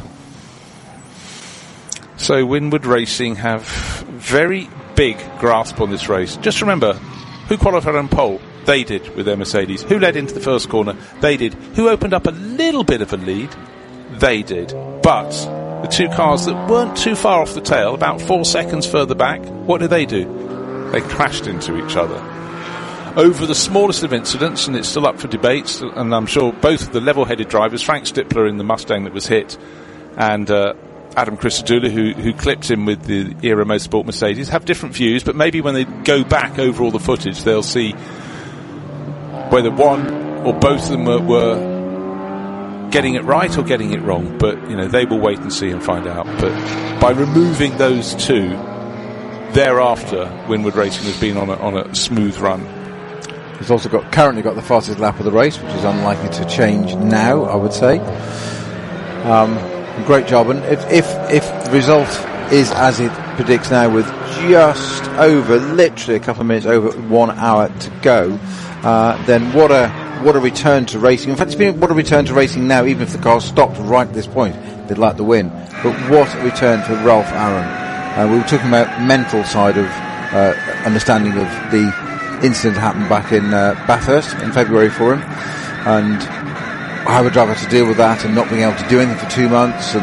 So Winward Racing have very big grasp on this race. Just remember, who qualified on pole? They did with their Mercedes. Who led into the first corner? They did. Who opened up a little bit of a lead? They did. But the two cars that weren't too far off the tail, about four seconds further back, what did they do? They crashed into each other. Over the smallest of incidents, and it's still up for debate, and I'm sure both of the level-headed drivers, Frank Stippler in the Mustang that was hit, and uh, Adam Christodoulou, who, who clipped him with the Era Motorsport Mercedes, have different views, but maybe when they go back over all the footage, they'll see whether one or both of them were, were getting it right or getting it wrong. But, you know, they will wait and see and find out. But by removing those two, thereafter, Winward Racing has been on a, on a smooth run. He's also got currently got the fastest lap of the race, which is unlikely to change now, I would say. Um, great job. And if, if, if the result is as it predicts now, with just over, literally a couple of minutes over one hour to go, Uh, then what a what a return to racing. In fact, it's been what a return to racing now, even if the car stopped right at this point. They'd like the win. But what a return to Ralph Aaron. Uh, we were talking about mental side of uh, understanding of the incident that happened back in uh, Bathurst in February for him, and how a driver had to deal with that and not being able to do anything for two months and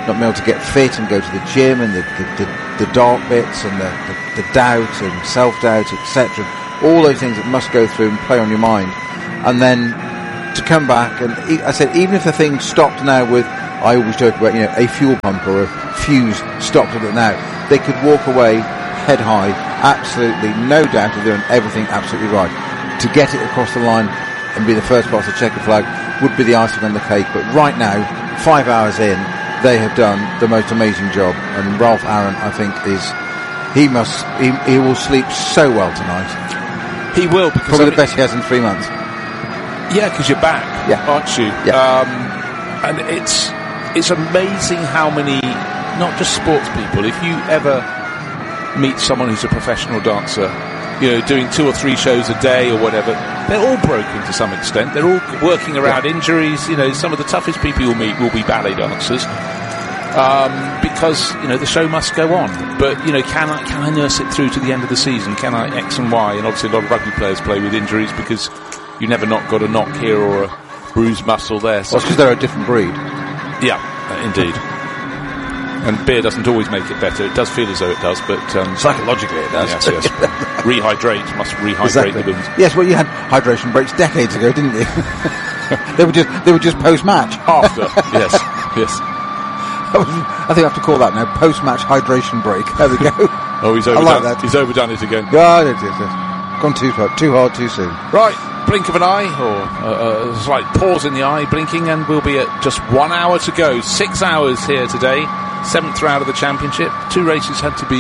not being able to get fit and go to the gym and the, the, the, the dark bits and the, the, the doubt and self-doubt, et cetera. All those things that must go through and play on your mind. And then to come back, and I said, even if the thing stopped now with, I always joke about, you know, a fuel pump or a fuse stopped with it now, they could walk away head high, absolutely no doubt of doing everything absolutely right. To get it across the line and be the first past the checker flag would be the icing on the cake. But right now, five hours in, they have done the most amazing job. And Ralph Aaron, I think, is he must he, he will sleep so well tonight. He will, because probably I mean, the best he has in three months. Yeah, because you're back, yeah. aren't you? Yeah. Um, and it's it's amazing how many, not just sports people, if you ever meet someone who's a professional dancer, you know, doing two or three shows a day or whatever, they're all broken to some extent. They're all working around yeah. injuries. You know, some of the toughest people you'll meet will be ballet dancers. Um, because, you know, the show must go on. But, you know, can I, can I nurse it through to the end of the season? Can I X and Y? And obviously a lot of rugby players play with injuries because you never not got a knock here or a bruised muscle there. So well, because they're a different breed. Yeah, uh, indeed. And beer doesn't always make it better. It does feel as though it does, but um, psychologically it does. Yes, yes. Rehydrate must rehydrate exactly. the bins. Yes, well, you had hydration breaks decades ago, didn't you? they were just they were just post match. After, yes, yes. I think I have to call that now. Post match hydration break. There we go. Oh, he's overdone. I like that. He's overdone it again. Yeah, it is. It is. Gone too far, too hard, too soon. Right. Blink of an eye, or uh, a slight pause in the eye, blinking, and we'll be at just one hour to go. Six hours here today, seventh round of the championship. Two races had to be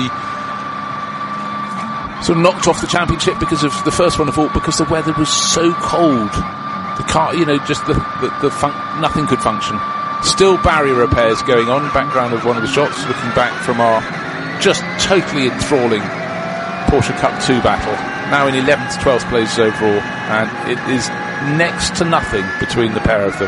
sort of knocked off the championship because of the first one of all, because the weather was so cold. The car, you know, just the the, the fun- nothing could function. Still barrier repairs going on. Background of one of the shots, looking back from our just totally enthralling Porsche Cup two battle. Now in eleventh to twelfth places overall, and it is next to nothing between the pair of them.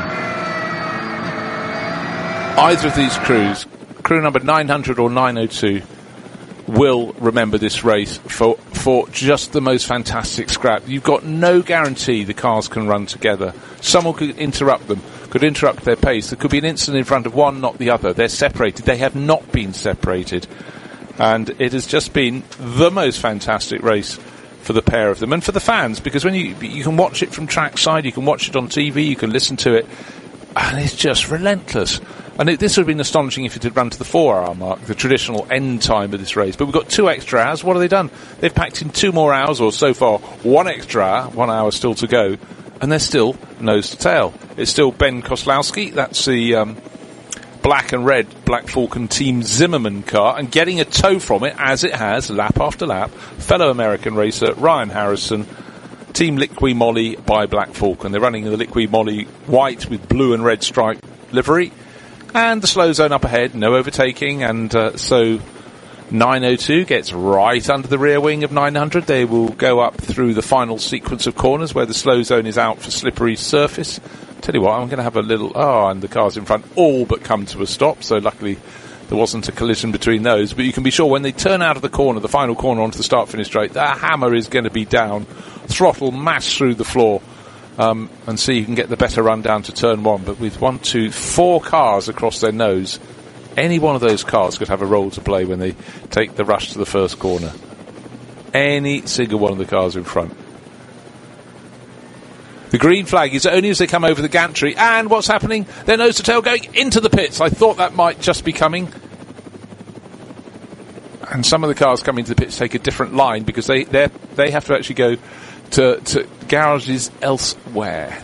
Either of these crews, crew number nine hundred or nine oh two, will remember this race for for just the most fantastic scrap. You've got no guarantee the cars can run together. Someone could interrupt them, could interrupt their pace. There could be an incident in front of one, not the other. They're separated. They have not been separated. And it has just been the most fantastic race for the pair of them and for the fans, because when you you can watch it from trackside, you can watch it on T V, you can listen to it, and it's just relentless. And it, this would have been astonishing if it had run to the four-hour mark, the traditional end time of this race. But we've got two extra hours. What have they done? They've packed in two more hours, or so far one extra hour, one hour still to go, and they're still nose to tail. It's still Ben Koslowski. That's the um, black and red Black Falcon Team Zimmerman car, and getting a tow from it, as it has, lap after lap, fellow American racer Ryan Harrison, Team Liqui Moly by Black Falcon. They're running in the Liqui Moly white with blue and red stripe livery, and the slow zone up ahead, no overtaking, and uh, so nine oh two gets right under the rear wing of nine hundred. They will go up through the final sequence of corners where the slow zone is out for slippery surface. Tell you what, I'm going to have a little... Oh, and the cars in front all but come to a stop, so luckily there wasn't a collision between those. But you can be sure when they turn out of the corner, the final corner onto the start-finish straight, the hammer is going to be down, throttle mashed through the floor, um, and see you can get the better run down to turn one. But with one, two, four cars across their nose, any one of those cars could have a role to play when they take the rush to the first corner. Any single one of the cars in front. The green flag is only as they come over the gantry, and what's happening? They're nose to tail going into the pits. I thought that might just be coming. And some of the cars coming to the pits take a different line because they they they have to actually go to, to garages elsewhere.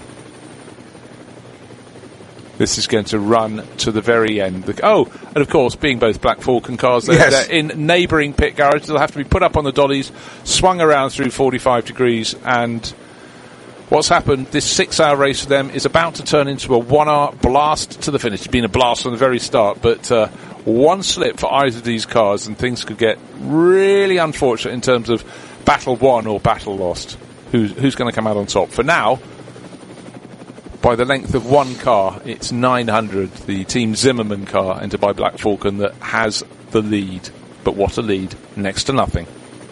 This is going to run to the very end. The, oh, and of course, being both Black Falcon cars, they're, yes. they're in neighbouring pit garages. They'll have to be put up on the dollies, swung around through forty-five degrees, and what's happened, this six-hour race for them is about to turn into a one-hour blast to the finish. It's been a blast from the very start, but uh, one slip for either of these cars and things could get really unfortunate in terms of battle won or battle lost. Who's, who's going to come out on top? For now, by the length of one car, it's nine hundred, the Team Zimmerman car, entered by Black Falcon, that has the lead. But what a lead, next to nothing.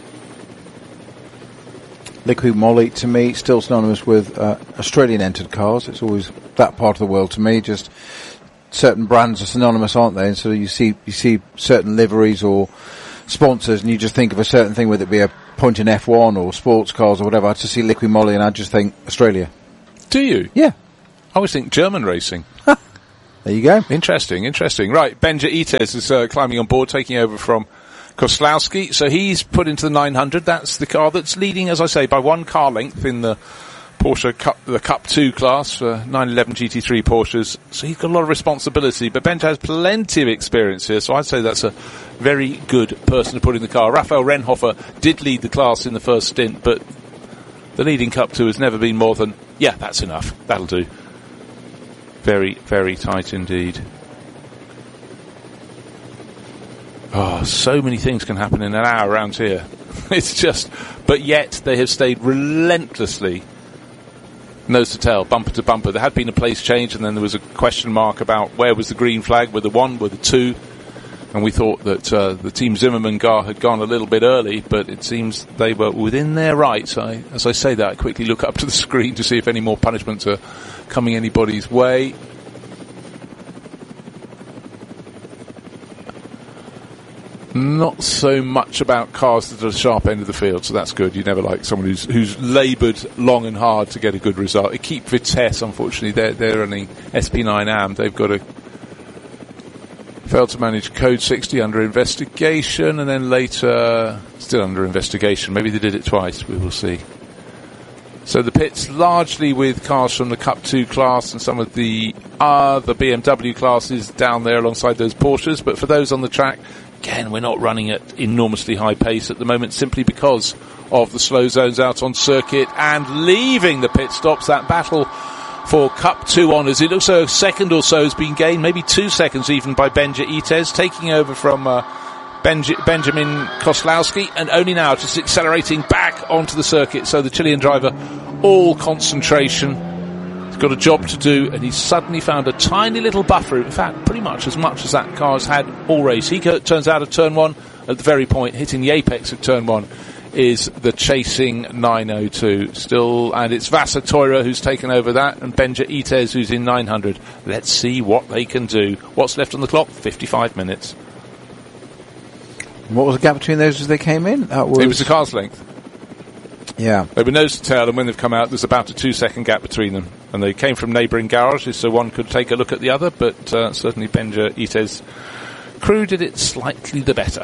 Liqui Moly, to me, still synonymous with uh, Australian entered cars. It's always that part of the world to me. Just certain brands are synonymous, aren't they? And so you see you see certain liveries or sponsors, and you just think of a certain thing, whether it be a point in F one or sports cars or whatever. I just see Liqui Moly, and I just think Australia. Do you? Yeah. I always think German racing. There you go. Interesting, interesting. Right, Benja Ites is uh, climbing on board, taking over from Koslowski. So he's put into the nine hundred. That's the car that's leading, as I say, by one car length in the Porsche Cup, the Cup two class for nine eleven G T three Porsches. So he's got a lot of responsibility, but Benja has plenty of experience here, so I'd say that's a very good person to put in the car. Raphael Renhofer did lead the class in the first stint, but the leading Cup two has never been more than, yeah, that's enough. That'll do. Very, very tight indeed. Oh, so many things can happen in an hour around here. It's just, but yet they have stayed relentlessly nose to tail, bumper to bumper. There had been a place change, and then there was a question mark about where was the green flag, were the one, were the two, and we thought that uh, the Team Zimmermann car had gone a little bit early, but it seems they were within their rights. I, as I say that, I quickly look up to the screen to see if any more punishments are coming anybody's way. Not so much about cars that are at the sharp end of the field, so that's good. You never like someone who's who's laboured long and hard to get a good result. Equipe Vitesse, unfortunately, they're, they're running S P nine A M. They've got a failed to manage Code sixty under investigation, and then later still under investigation. Maybe they did it twice. We will see. So the pits largely with cars from the Cup two class and some of the other B M W classes down there alongside those Porsches. But for those on the track, again, we're not running at enormously high pace at the moment simply because of the slow zones out on circuit and leaving the pit stops. That battle for Cup two honours. It looks like a second or so has been gained, maybe two seconds even, by Benja Ites, taking over from uh, Benj- Benjamin Koslowski, and only now just accelerating back onto the circuit. So the Chilean driver, all concentration. He's got a job to do, and he's suddenly found a tiny little buffer. In fact, pretty much as much as that car's had all race. He co- turns out of turn one at the very point, hitting the apex of turn one, is the chasing nine oh two still, and it's Vasser Teurer who's taken over that, and Benja Ites who's in nine hundred. Let's see what they can do. What's left on the clock? fifty-five minutes. What was the gap between those as they came in? That was... It was a car's length. Yeah. They were nose to tail, and when they've come out, there's about a two second gap between them. And they came from neighbouring garages, so one could take a look at the other, but uh, certainly Benja Ites' crew did it slightly the better.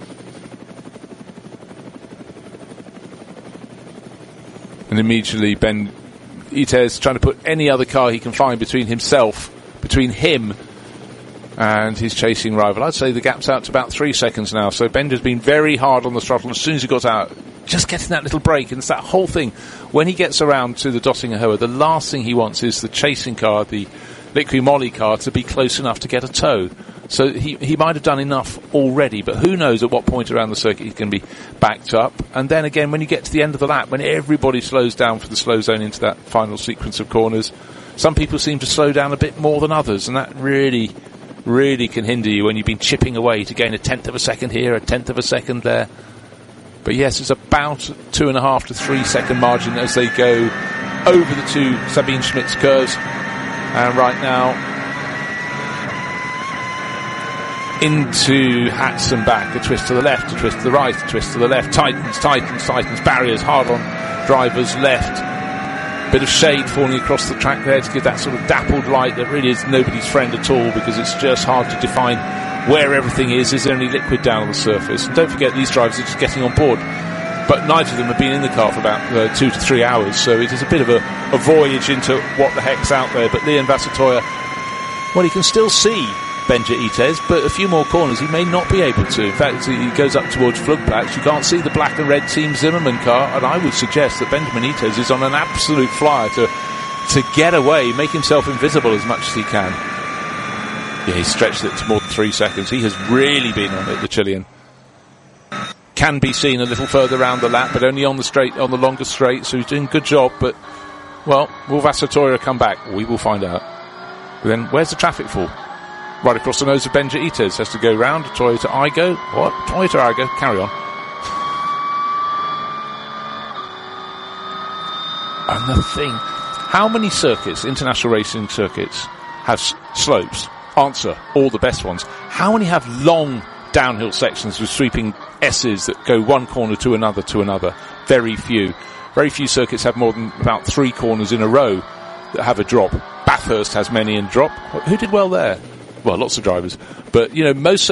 And immediately Ben Ites trying to put any other car he can find between himself, between him and his chasing rival. I'd say the gap's out to about three seconds now. So Benja's been very hard on the throttle as soon as he got out, just getting that little break. And it's that whole thing. When he gets around to the Döttinger Höhe, the last thing he wants is the chasing car, the Liqui Moly car, to be close enough to get a tow. So he, he might have done enough already, but who knows at what point around the circuit he can be backed up. And then again, when you get to the end of the lap, when everybody slows down for the slow zone into that final sequence of corners, some people seem to slow down a bit more than others, and that really, really can hinder you when you've been chipping away to gain a tenth of a second here, a tenth of a second there. But yes, it's about two and a half to three second margin as they go over the two Sabine Schmitz curves. And right now, into Hatz and back, a twist to the left, a twist to the right, a twist to the left, tightens, tightens, tightens, barriers hard on drivers left. Bit of shade falling across the track there to give that sort of dappled light that really is nobody's friend at all, because it's just hard to define where everything is. Is there any liquid down on the surface? And don't forget, these drivers are just getting on board, but neither of them have been in the car for about uh, two to three hours, so it is a bit of a, a voyage into what the heck's out there. But Leon Vasser Teurer, well, he can still see Benja Ites, but a few more corners he may not be able to. In fact, he goes up towards Flugplatz. You can't see the black and red Team Zimmermann car, and I would suggest that Benjamin Ites is on an absolute flyer to to get away, make himself invisible as much as he can. Yeah, he stretched it to more than three seconds. He has really been on it, the Chilean. Can be seen a little further around the lap, but only on the straight, on the longer straight, so he's doing a good job. But, well, will Vasser Teurer come back? We will find out. But then, where's the traffic for? Right across the nose of Benja Ites. Has to go round. Toyota Aygo. What? Toyota Aygo. Carry on. And the thing, how many circuits, international racing circuits, have s- slopes? Answer, all the best ones. How many have long downhill sections with sweeping S's that go one corner to another to another? Very few. Very few circuits have more than about three corners in a row that have a drop. Bathurst has many in drop. Who did well there? Well, lots of drivers. But, you know, most